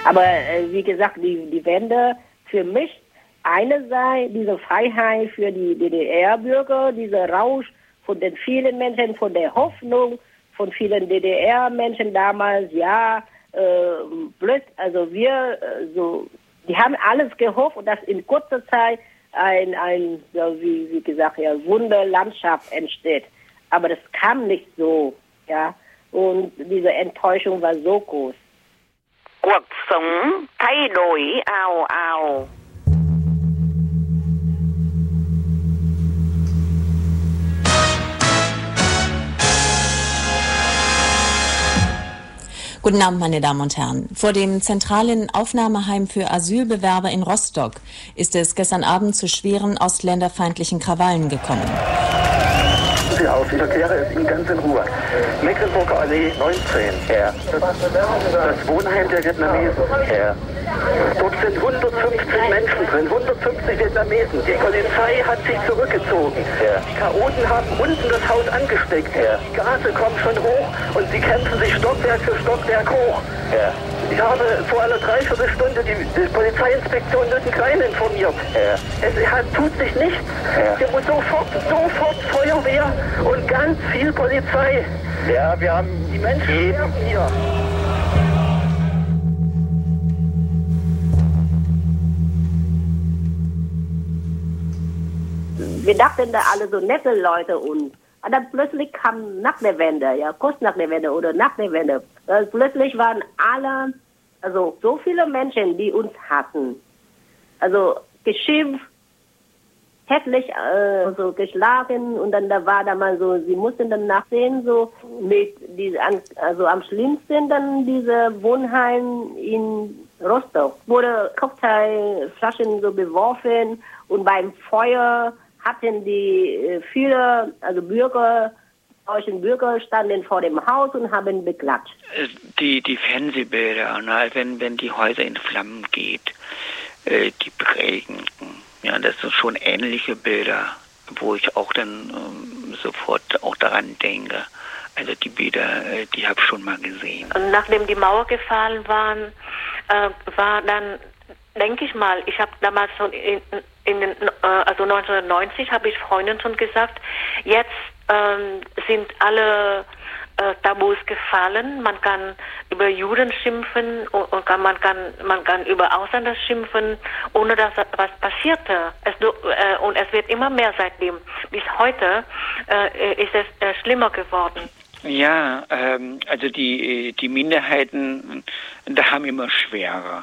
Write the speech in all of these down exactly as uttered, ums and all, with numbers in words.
Aber äh, wie gesagt, die, die Wende für mich, eine sei diese Freiheit für die D D R-Bürger, dieser Rausch von den vielen Menschen, von der Hoffnung von vielen D D R-Menschen damals, ja, äh, blöd, also wir, äh, so, die haben alles gehofft, dass in kurzer Zeit ein, ein ja, wie, wie gesagt, ja, Wunderlandschaft entsteht. Aber das kam nicht so, ja, und diese Enttäuschung war so groß. Cuộc sống thay đổi ào ào. Guten Abend, meine Damen und Herren. Vor dem zentralen Aufnahmeheim für Asylbewerber in Rostock ist es gestern Abend zu schweren ostländerfeindlichen Krawallen gekommen. Sie auf, ich erkläre es Ihnen ganz in Ruhe. Mecklenburger Allee neunzehn, Herr. Das Wohnheim der Vietnamesen, Herr. Dort sind hundertfünfzig Menschen drin, hundertfünfzig Vietnamesen. Die Polizei hat sich zurückgezogen. Herr. Die Chaoten haben unten das Haus angesteckt, Herr. Die Gase kommen schon hoch und sie kämpfen sich Stockwerk für Stockwerk hoch. Herr. Ich habe vor einer Dreiviertelstunde die, die Polizeiinspektion Nüttenklein informiert. Ja. Es hat, tut sich nichts. Ja. Hier muss sofort, sofort Feuerwehr und ganz viel Polizei. Ja, wir haben die Menschen hier. Wir dachten da alle so nette Leute und dann plötzlich kam nach der Wende, ja, kurz nach der Wende oder nach der Wende, also plötzlich waren alle, also so viele Menschen, die uns hassen, also geschimpft, hässlich, äh, so geschlagen und dann da war da mal so, sie mussten dann nachsehen, so mit diese, also am schlimmsten dann diese Wohnheim in Rostock, wurde Cocktailflaschen so beworfen und beim Feuer hatten die viele, also Bürger, deutschen Bürger standen vor dem Haus und haben beklatscht. Die, die Fernsehbilder, ne, wenn, wenn die Häuser in Flammen geht, äh, die prägenden, ja, das sind schon ähnliche Bilder, wo ich auch dann ähm, sofort auch daran denke. Also die Bilder, äh, die habe ich schon mal gesehen. Und nachdem die Mauer gefallen waren, äh, war dann, denke ich mal, ich habe damals schon in, in den, also neunzehnhundertneunzig habe ich Freunden schon gesagt, jetzt ähm, sind alle äh, Tabus gefallen. Man kann über Juden schimpfen und, und kann, man kann man kann über Ausländer schimpfen, ohne dass was passierte. Es, äh, und es wird immer mehr seitdem. Bis heute äh, ist es äh, schlimmer geworden. Ja, ähm, also die die Minderheiten, da haben immer schwerer.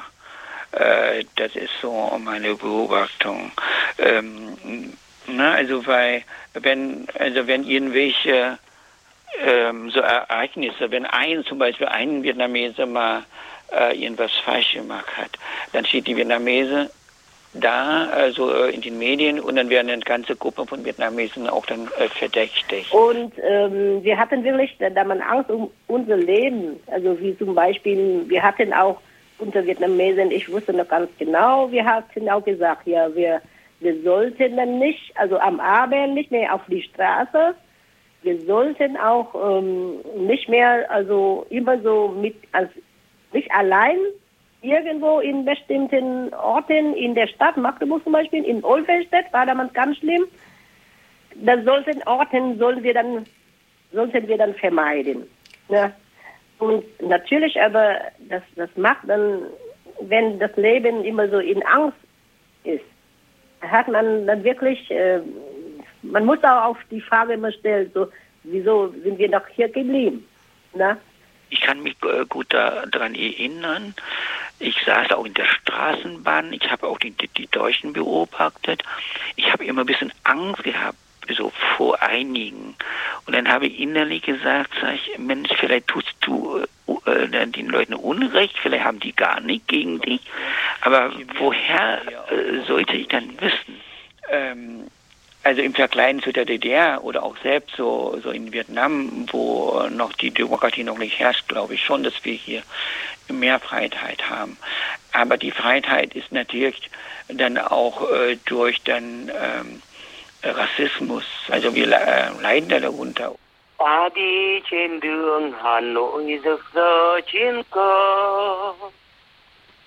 Das ist so meine Beobachtung. Ähm, na, also weil wenn also wenn irgendwelche ähm, so Ereignisse, wenn ein zum Beispiel ein Vietnameser mal äh, irgendwas falsch gemacht hat, dann steht die Vietnamese da, also äh, in den Medien und dann werden eine ganze Gruppe von Vietnamesen auch dann äh, verdächtig. Und ähm, wir hatten wirklich da man Angst um unser Leben, also wie zum Beispiel, wir hatten auch unter Vietnamesen, ich wusste noch ganz genau, wir hatten auch gesagt, ja, wir, wir sollten dann nicht, also am Abend nicht mehr auf die Straße, wir sollten auch ähm, nicht mehr, also immer so mit, als nicht allein irgendwo in bestimmten Orten in der Stadt, Magdeburg zum Beispiel, in Olfenstedt war damals ganz schlimm, da sollten Orten, sollen wir dann, sollten wir dann vermeiden, ne? Und natürlich, aber das, das macht dann, wenn das Leben immer so in Angst ist, hat man dann wirklich, äh, man muss auch auf die Frage immer stellen, so, wieso sind wir noch hier geblieben? Na? Ich kann mich äh, gut daran erinnern, ich saß auch in der Straßenbahn, ich habe auch die, die, die Deutschen beobachtet, ich habe immer ein bisschen Angst gehabt, so vor einigen. Und dann habe ich innerlich gesagt, sag ich, Mensch, vielleicht tust du äh, den Leuten Unrecht, vielleicht haben die gar nicht gegen dich. Aber woher äh, sollte ich dann wissen? Ähm, also im Vergleich zu der D D R oder auch selbst so, so in Vietnam, wo noch die Demokratie noch nicht herrscht, glaube ich schon, dass wir hier mehr Freiheit haben. Aber die Freiheit ist natürlich dann auch äh, durch dann ähm, Rassismus, also wir äh, leiden da darunter. Ta đi trên đường Hà Nội rực rỡ chiến cơ,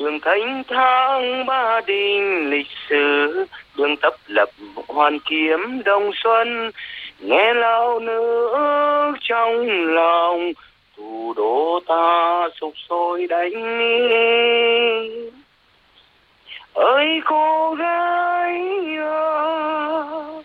đường thánh thang Ba Đình lịch sử, đường tấp lập Hoàn Kiếm Đông Xuân, nghe lao nước trong lòng thủ đô ta sục sôi đánh. Ơi cô gái à,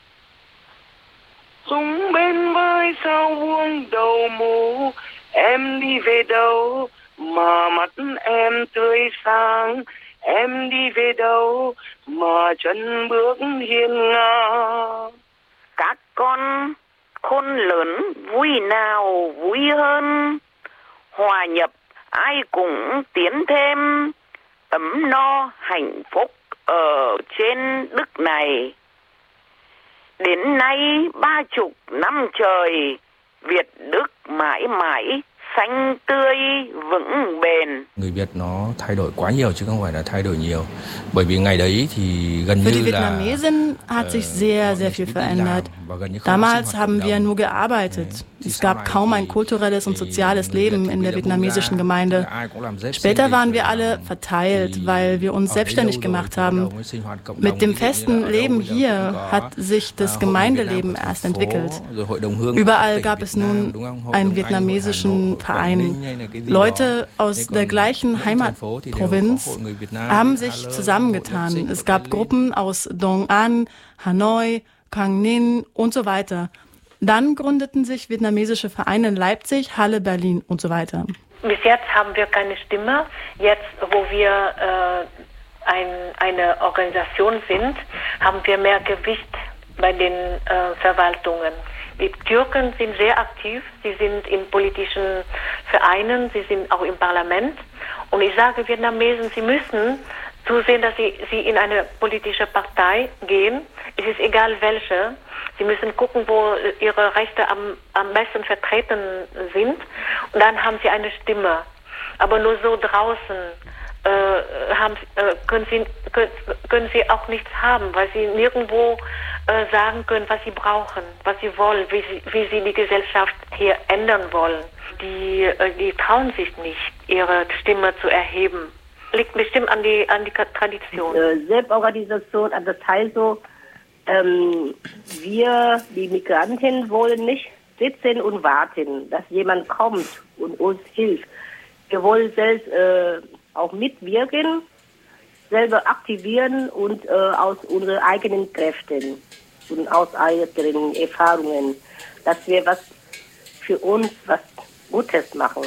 súng bên vai sao vuông đầu mù, em đi về đâu mà mắt em tươi sáng, em đi về đâu mà chân bước hiên ngang. Các con khôn lớn vui nào vui hơn, hòa nhập ai cũng tiến thêm, ấm no hạnh phúc ở trên đất này. Đến nay ba chục năm trời, Việt Đức mãi mãi xanh tươi vững bền. Người Việt nó thay đổi quá nhiều chứ không phải là thay đổi nhiều. Bởi vì ngày đấy thì gần Für die như là Vietnamesen hat sich sehr, sehr viel verändert. Damals haben wir nur gearbeitet. Es gab kaum ein kulturelles und soziales Leben in der vietnamesischen Gemeinde. Später waren wir alle verteilt, weil wir uns selbstständig gemacht haben. Mit dem festen Leben hier hat sich das Gemeindeleben erst entwickelt. Überall gab es nun einen vietnamesischen Verein. Leute aus der gleichen Heimatprovinz haben sich zusammengetan. Es gab Gruppen aus Dong An, Hanoi, Quang Ninh und so weiter. Dann gründeten sich vietnamesische Vereine in Leipzig, Halle, Berlin und so weiter. Bis jetzt haben wir keine Stimme. Jetzt, wo wir äh, ein, eine Organisation sind, haben wir mehr Gewicht bei den äh, Verwaltungen. Die Türken sind sehr aktiv, sie sind in politischen Vereinen, sie sind auch im Parlament. Und ich sage Vietnamesen, sie müssen zusehen, dass sie, sie in eine politische Partei gehen. Es ist egal welche. Sie müssen gucken, wo ihre Rechte am, am besten vertreten sind. Und dann haben sie eine Stimme. Aber nur so draußen äh, haben, äh, können, sie, können, können sie auch nichts haben, weil sie nirgendwo äh, sagen können, was sie brauchen, was sie wollen, wie sie, wie sie die Gesellschaft hier ändern wollen. Die, äh, die trauen sich nicht, ihre Stimme zu erheben. Liegt bestimmt an die, an die Tradition. Äh, Selbstorganisation, das heißt so, ähm, wir, die Migranten, wollen nicht sitzen und warten, dass jemand kommt und uns hilft. Wir wollen selbst äh, auch mitwirken, selber aktivieren und äh, aus unseren eigenen Kräften und aus eigenen Erfahrungen, dass wir was für uns, was Gutes machen.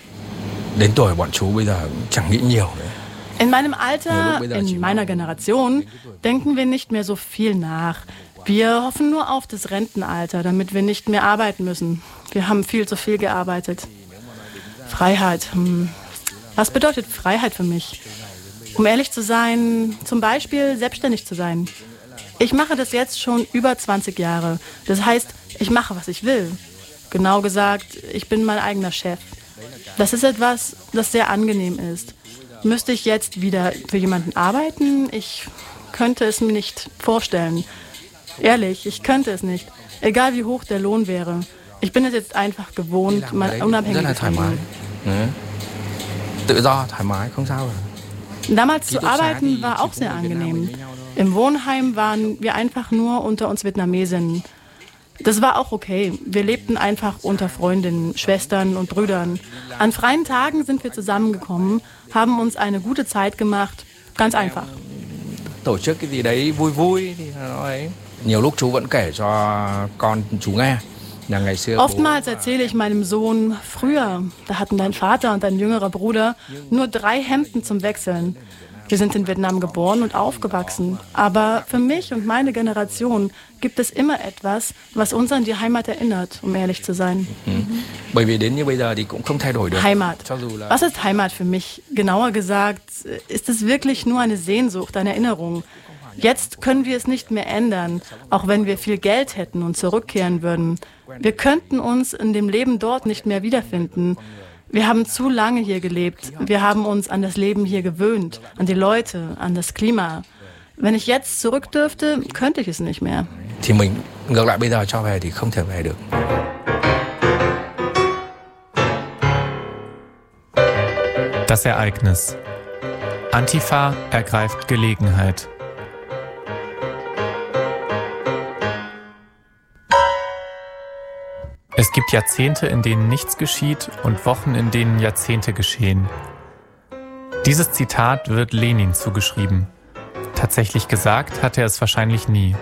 Đến tuổi bọn chú bây giờ chẳng nghĩ nhiều nữa. In meinem Alter, in meiner Generation, denken wir nicht mehr so viel nach. Wir hoffen nur auf das Rentenalter, damit wir nicht mehr arbeiten müssen. Wir haben viel zu viel gearbeitet. Freiheit. Hm. Was bedeutet Freiheit für mich? Um ehrlich zu sein, zum Beispiel selbstständig zu sein. Ich mache das jetzt schon über zwanzig Jahre. Das heißt, ich mache, was ich will. Genau gesagt, ich bin mein eigener Chef. Das ist etwas, das sehr angenehm ist. Müsste ich jetzt wieder für jemanden arbeiten? Ich könnte es mir nicht vorstellen. Ehrlich, ich könnte es nicht. Egal wie hoch der Lohn wäre. Ich bin es jetzt einfach gewohnt, mein unabhängiges Leben. Damals zu arbeiten war auch sehr angenehm. Im Wohnheim waren wir einfach nur unter uns Vietnamesinnen. Das war auch okay. Wir lebten einfach unter Freundinnen, Schwestern und Brüdern. An freien Tagen sind wir zusammengekommen, haben uns eine gute Zeit gemacht. Ganz einfach. Tổ chức cái gì đấy vui vui thì nó ấy. Nhiều lúc chú vẫn kể cho con chú nghe. Oftmals erzähle ich meinem Sohn, früher, da hatten dein Vater und dein jüngerer Bruder nur drei Hemden zum Wechseln. Wir sind in Vietnam geboren und aufgewachsen. Aber für mich und meine Generation gibt es immer etwas, was uns an die Heimat erinnert, um ehrlich zu sein. Heimat. Was ist Heimat für mich? Genauer gesagt, ist es wirklich nur eine Sehnsucht, eine Erinnerung. Jetzt können wir es nicht mehr ändern, auch wenn wir viel Geld hätten und zurückkehren würden. Wir könnten uns in dem Leben dort nicht mehr wiederfinden. Wir haben zu lange hier gelebt. Wir haben uns an das Leben hier gewöhnt, an die Leute, an das Klima. Wenn ich jetzt zurück dürfte, könnte ich es nicht mehr. Das Ereignis. Antifa ergreift Gelegenheit. Es gibt Jahrzehnte, in denen nichts geschieht und Wochen, in denen Jahrzehnte geschehen. Dieses Zitat wird Lenin zugeschrieben. Tatsächlich gesagt hat er es wahrscheinlich nie.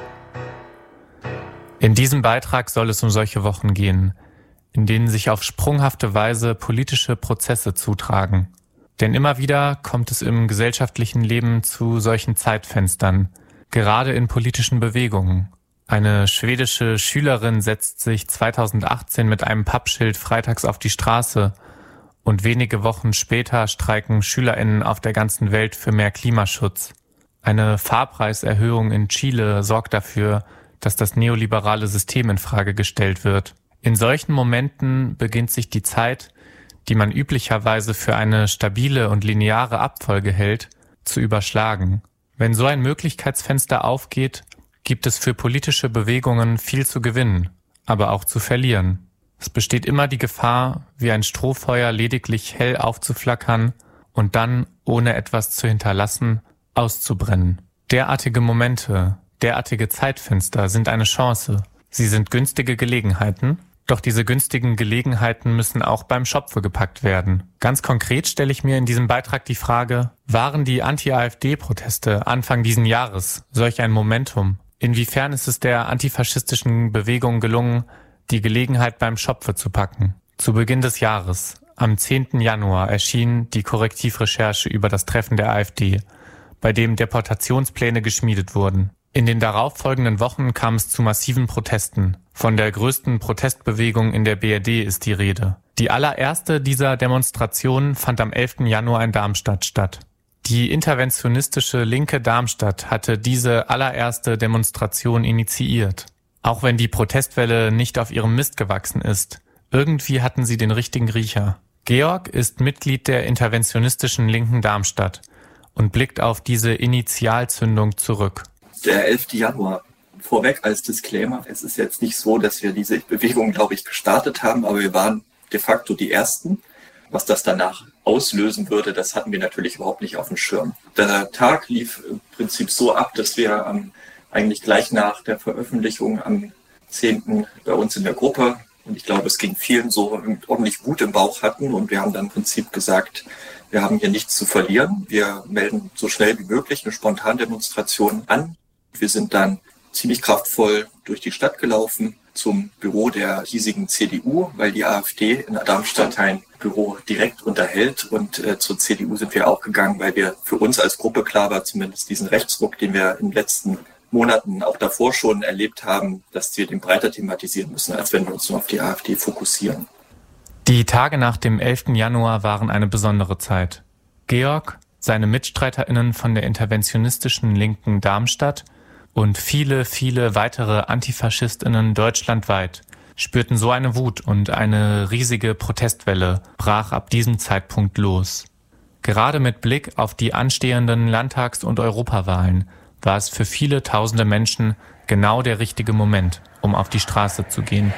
In diesem Beitrag soll es um solche Wochen gehen, in denen sich auf sprunghafte Weise politische Prozesse zutragen. Denn immer wieder kommt es im gesellschaftlichen Leben zu solchen Zeitfenstern, gerade in politischen Bewegungen. Eine schwedische Schülerin setzt sich zweitausendachtzehn mit einem Pappschild freitags auf die Straße und wenige Wochen später streiken SchülerInnen auf der ganzen Welt für mehr Klimaschutz. Eine Fahrpreiserhöhung in Chile sorgt dafür, dass das neoliberale System in Frage gestellt wird. In solchen Momenten beginnt sich die Zeit, die man üblicherweise für eine stabile und lineare Abfolge hält, zu überschlagen. Wenn so ein Möglichkeitsfenster aufgeht, gibt es für politische Bewegungen viel zu gewinnen, aber auch zu verlieren. Es besteht immer die Gefahr, wie ein Strohfeuer lediglich hell aufzuflackern und dann, ohne etwas zu hinterlassen, auszubrennen. Derartige Momente, derartige Zeitfenster sind eine Chance. Sie sind günstige Gelegenheiten, doch diese günstigen Gelegenheiten müssen auch beim Schopfe gepackt werden. Ganz konkret stelle ich mir in diesem Beitrag die Frage, waren die Anti-AfD-Proteste Anfang diesen Jahres solch ein Momentum? Inwiefern ist es der antifaschistischen Bewegung gelungen, die Gelegenheit beim Schopfe zu packen? Zu Beginn des Jahres, am zehnten Januar, erschien die Korrektivrecherche über das Treffen der AfD, bei dem Deportationspläne geschmiedet wurden. In den darauffolgenden Wochen kam es zu massiven Protesten. Von der größten Protestbewegung in der B R D ist die Rede. Die allererste dieser Demonstrationen fand am elften Januar in Darmstadt statt. Die interventionistische Linke Darmstadt hatte diese allererste Demonstration initiiert. Auch wenn die Protestwelle nicht auf ihrem Mist gewachsen ist, irgendwie hatten sie den richtigen Riecher. Georg ist Mitglied der interventionistischen Linken Darmstadt und blickt auf diese Initialzündung zurück. Der elfte Januar. Vorweg als Disclaimer, es ist jetzt nicht so, dass wir diese Bewegung, glaube ich, gestartet haben, aber wir waren de facto die Ersten. Was das danach auslösen würde, das hatten wir natürlich überhaupt nicht auf dem Schirm. Der Tag lief im Prinzip so ab, dass wir ähm, eigentlich gleich nach der Veröffentlichung am zehnten bei uns in der Gruppe, und ich glaube, es ging vielen so, ordentlich Wut im Bauch hatten, und wir haben dann im Prinzip gesagt, wir haben hier nichts zu verlieren. Wir melden so schnell wie möglich eine Spontandemonstration an. Wir sind dann ziemlich kraftvoll durch die Stadt gelaufen zum Büro der hiesigen C D U, weil die AfD in Darmstadt ein Büro direkt unterhält. Und äh, zur C D U sind wir auch gegangen, weil wir für uns als Gruppe klar war, zumindest diesen Rechtsruck, den wir in den letzten Monaten auch davor schon erlebt haben, dass wir den breiter thematisieren müssen, als wenn wir uns nur auf die AfD fokussieren. Die Tage nach dem elften Januar waren eine besondere Zeit. Georg, seine MitstreiterInnen von der interventionistischen Linken Darmstadt und viele, viele weitere AntifaschistInnen deutschlandweit spürten so eine Wut, und eine riesige Protestwelle brach ab diesem Zeitpunkt los. Gerade mit Blick auf die anstehenden Landtags- und Europawahlen war es für viele tausende Menschen genau der richtige Moment, um auf die Straße zu gehen.